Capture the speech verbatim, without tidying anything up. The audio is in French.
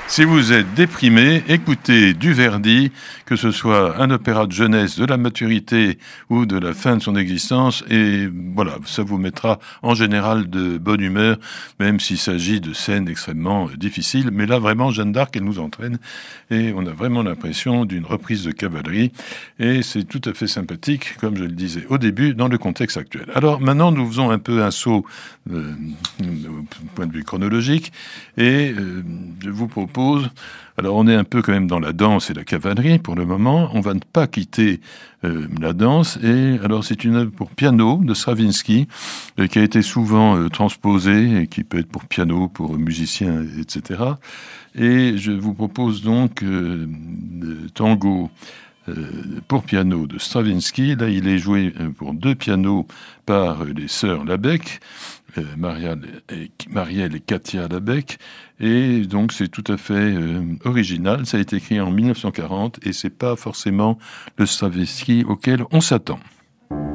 Si vous êtes déprimé, écoutez du Verdi, que ce soit un opéra de jeunesse, de la maturité ou de la fin de son existence, et voilà, ça vous mettra en général de bonne humeur, même s'il s'agit de scènes extrêmement difficiles. Mais là, vraiment, Jeanne d'Arc, elle nous entraîne, et on a vraiment l'impression d'une reprise de cavalerie, et c'est tout à fait sympathique, comme je le disais au début, dans le contexte actuel. Alors maintenant, nous faisons un peu un saut euh, au point de vue chronologique, et euh, je vous propose alors on est un peu quand même dans la danse et la cavalerie pour le moment, on va ne pas quitter euh, la danse, et alors c'est une œuvre pour piano de Stravinsky euh, qui a été souvent euh, transposée et qui peut être pour piano, pour musiciens, et cetera. Et je vous propose donc euh, le tango euh, pour piano de Stravinsky. Là il est joué euh, pour deux pianos par euh, les sœurs Labec, euh, Marielle et, Marielle et Katia Labec. Et donc c'est tout à fait euh, original. Ça a été écrit en mille neuf cent quarante et c'est pas forcément le Stravinsky auquel on s'attend.